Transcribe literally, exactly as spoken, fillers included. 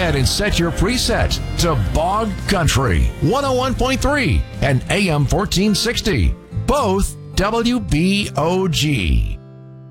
ahead and set your preset to Bog Country one oh one point three and A M fourteen sixty, both W B O G.